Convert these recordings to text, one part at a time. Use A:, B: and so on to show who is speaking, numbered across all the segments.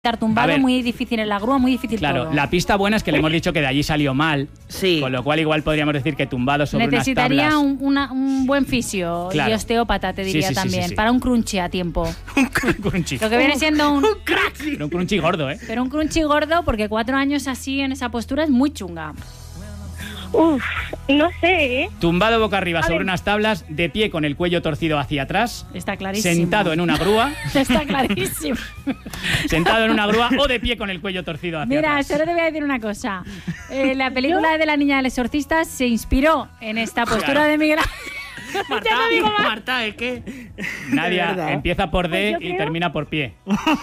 A: tumbado, muy difícil en la grúa, muy difícil
B: claro,
A: todo.
B: La pista buena es que le hemos dicho que de allí salió mal, con lo cual igual podríamos decir que tumbado sobre unas tablas...
A: Necesitaría un buen fisio y osteópata, te diría también, para un crunchy a tiempo.
B: Un crunchy.
A: Lo que viene siendo un
B: crack. Pero un crunchy gordo, ¿eh?
A: Pero un crunchy gordo, porque 4 años así en esa postura es muy chunga.
C: Uf, no sé, ¿eh?
B: Tumbado boca arriba sobre unas tablas, de pie con el cuello torcido hacia atrás.
A: Está clarísimo.
B: Sentado en una grúa.
A: Está clarísimo.
B: Sentado en una grúa o de pie con el cuello torcido hacia atrás.
A: Mira, solo te voy a decir una cosa. La película de la niña del exorcista se inspiró en esta postura de Miguel Ángel.
D: Marta, ¿es que?
B: Nadia, empieza por D y termina por pie.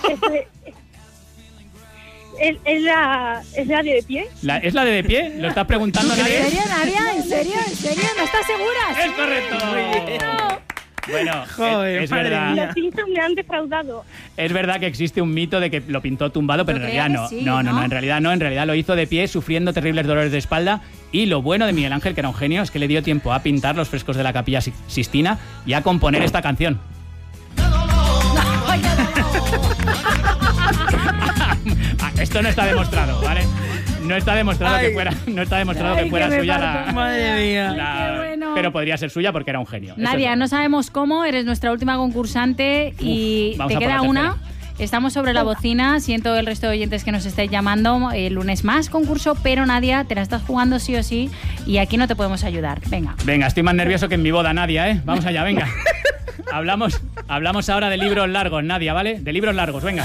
C: ¿Es la de pie?
B: ¿Es la de pie? ¿Lo estás preguntando, Nadia?
A: ¿En serio, Nadia? ¿En serio? ¿No estás segura?
B: ¡Es correcto! Bueno,
D: joder,
B: es verdad.
C: Los pintos me han defraudado.
B: Es verdad que existe un mito de que lo pintó tumbado, pero en realidad no.
A: Sí,
B: no, en realidad no. En realidad lo hizo de pie, sufriendo terribles dolores de espalda. Y lo bueno de Miguel Ángel, que era un genio, es que le dio tiempo a pintar los frescos de la Capilla Sixtina y a componer esta canción. Esto no está demostrado, ¿vale? No está demostrado que fuera suya la...
D: Madre mía.
A: Qué bueno.
B: Pero podría ser suya porque era un genio.
A: Nadia, no sabemos cómo, eres nuestra última concursante y te queda una. Estamos sobre la bocina, siento el resto de oyentes que nos estáis llamando. El lunes más concurso, pero Nadia, te la estás jugando sí o sí y aquí no te podemos ayudar. Venga,
B: estoy más nervioso que en mi boda, Nadia, ¿eh? Vamos allá, venga. Hablamos ahora de libros largos, Nadia, ¿vale? De libros largos, venga.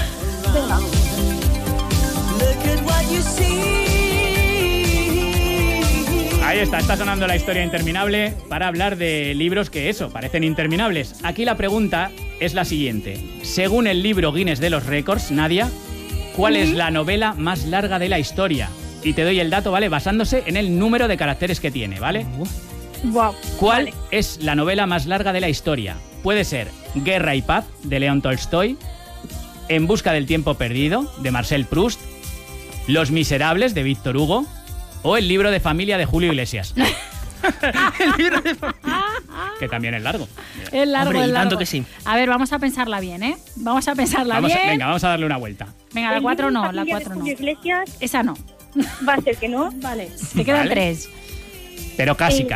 B: Ahí está sonando la historia interminable para hablar de libros que parecen interminables. Aquí la pregunta es la siguiente. Según el libro Guinness de los Récords, Nadia, ¿cuál es la novela más larga de la historia? Y te doy el dato, ¿vale? Basándose en el número de caracteres que tiene, ¿vale?
C: Wow.
B: ¿Cuál es la novela más larga de la historia? Puede ser Guerra y Paz, de León Tolstoy, En busca del tiempo perdido, de Marcel Proust, Los Miserables, de Víctor Hugo, o El libro de familia, de Julio Iglesias.
D: El libro de familia.
B: Que también es largo.
A: Es largo,
D: Hombre,
A: es largo.
D: tanto que sí.
A: A ver, vamos a pensarla bien, ¿eh? Venga, vamos
B: a darle una vuelta.
A: Venga, la 4 no, la 4 no.
C: Iglesias,
A: esa no.
C: Va a ser que no.
A: Vale, te quedan 3.
B: Pero casi.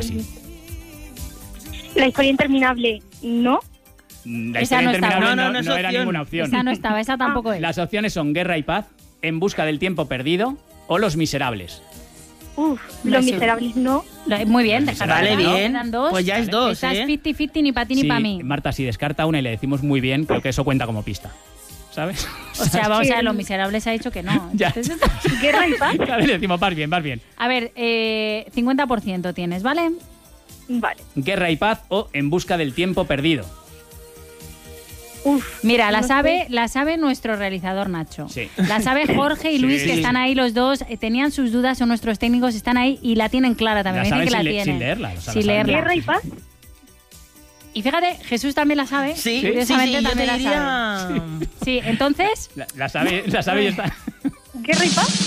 C: La historia interminable, no.
B: La historia interminable no era ninguna opción.
A: Esa no estaba, esa tampoco es.
B: Las opciones son Guerra y Paz, En busca del tiempo perdido o Los Miserables.
C: Los Miserables no.
A: Muy bien,
D: vale, bien.
A: Quedan 2.
D: Pues ya es 2,
A: Estás 50-50 ni para ti ni para mí.
B: Marta, si descarta una y le decimos muy bien, creo que eso cuenta como pista. ¿Sabes?
A: O sea, vamos a ver, Los Miserables ha dicho que no.
B: Ya.
C: Guerra y Paz.
B: Claro, le decimos, vas bien.
A: A ver, 50% tienes, ¿vale?
C: Vale.
B: Guerra y Paz o En busca del tiempo perdido.
A: Mira, la sabe nuestro realizador Nacho.
B: Sí.
A: La sabe Jorge y Luis, que están ahí los dos. Tenían sus dudas, o nuestros técnicos están ahí y la tienen clara también.
B: La saben
A: tienen.
B: Sin leerla.
A: Sin leerla.
C: Guerra y Paz.
A: Y fíjate, Jesús también la sabe.
D: Sí,
A: curiosamente
D: yo
A: también
D: te diría...
A: la sabe. Sí, entonces...
B: La sabe y está...
C: ¿Guerra y Paz?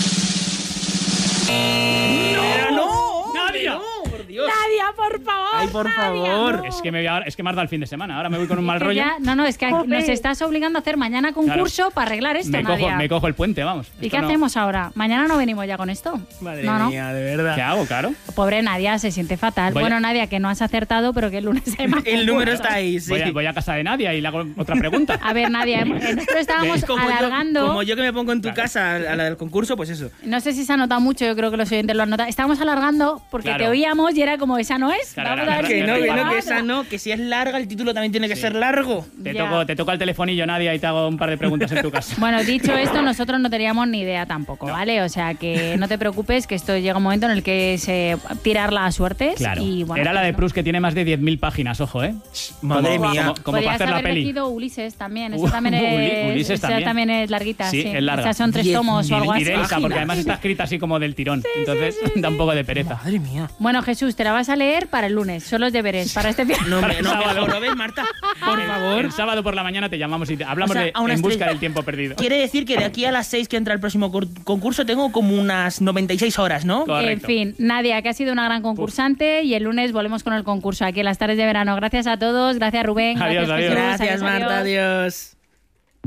D: ¡Pero no!
B: ¡Nadia!
D: ¡Por Dios!
A: Nadia, por favor.
D: ¡Ay, por favor!
A: No.
B: Es que me has dado el fin de semana. Ahora me voy con un mal rollo.
A: Es que nos estás obligando a hacer mañana concurso para arreglar esto, Nadia.
B: Me cojo el puente, vamos.
A: ¿Y qué hacemos ahora? ¿Mañana no venimos ya con esto?
D: Madre mía, de verdad.
B: ¿Qué hago, claro?
A: Pobre Nadia, se siente fatal. Bueno, Nadia, que no has acertado, pero que el lunes hay más.
D: El número está ahí, sí.
B: Voy a casa de Nadia y le hago otra pregunta.
A: A ver, Nadia, nosotros estábamos alargando...
D: Como yo que me pongo en tu casa a la del concurso, pues eso.
A: No sé si se ha notado mucho, yo creo que los oyentes lo han notado. Estábamos alargando porque te oíamos y era como, esa no es.
B: Claro,
A: Vamos a ver
D: Que
A: si
D: no,
A: es
D: que esa no, que si es larga, el título también tiene que ser largo.
B: Te toca el telefonillo, Nadia, y te hago un par de preguntas en tu casa.
A: Bueno, dicho esto, nosotros no teníamos ni idea tampoco, ¿vale? O sea, que no te preocupes, que esto llega un momento en el que es tirar las suertes.
B: Claro.
A: Y, bueno,
B: era la de Proust, que tiene más de 10.000 páginas, ojo, ¿eh?
D: Madre mía.
B: Como para hacer la peli.
A: Podrías haber elegido Ulises también. Eso también es,
B: Ulises
A: también es larguita.
B: Sí, es larga.
A: Esas son 3 tomos o algo así.
B: Y densa, porque además está escrita así como del tirón. Entonces da un poco de pereza.
D: Madre mía.
A: Bueno, Jesús, te la vas a leer para el lunes. Son los deberes para este
D: No, ¿lo ves, Marta? Por favor.
B: El sábado por la mañana te llamamos y hablamos de En busca del tiempo perdido.
D: Quiere decir que de aquí a las 6 que entra el próximo concurso tengo como unas 96 horas, ¿no?
B: Correcto.
A: En fin, Nadia, que ha sido una gran concursante y el lunes volvemos con el concurso aquí en las tardes de verano. Gracias a todos, gracias Rubén.
B: Adiós,
A: gracias, Jesús,
D: Gracias, Marta, adiós.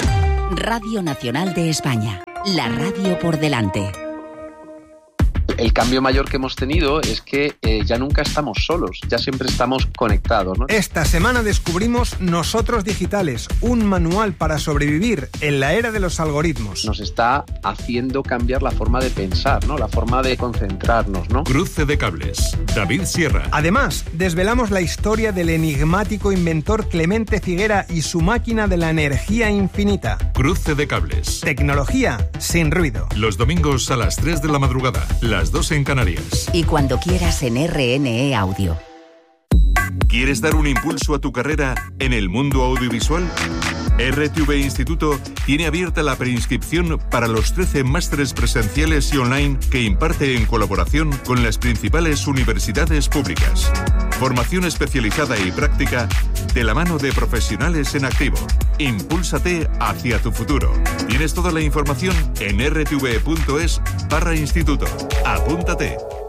E: Radio Nacional de España. La radio por delante.
F: El cambio mayor que hemos tenido es que ya nunca estamos solos, ya siempre estamos conectados, ¿no?
G: Esta semana descubrimos Nosotros Digitales, un manual para sobrevivir en la era de los algoritmos.
F: Nos está haciendo cambiar la forma de pensar, ¿no? La forma de concentrarnos, ¿no?
H: Cruce de cables. David Sierra.
G: Además, desvelamos la historia del enigmático inventor Clemente Figuera y su máquina de la energía infinita.
H: Cruce de cables.
G: Tecnología sin ruido.
H: Los domingos a las 3 de la madrugada, las 2 en Canarias.
E: Y cuando quieras en RNE Audio.
H: ¿Quieres dar un impulso a tu carrera en el mundo audiovisual? RTV Instituto tiene abierta la preinscripción para los 13 másteres presenciales y online que imparte en colaboración con las principales universidades públicas. Formación especializada y práctica de la mano de profesionales en activo. Impúlsate hacia tu futuro. Tienes toda la información en rtv.es/instituto. Apúntate.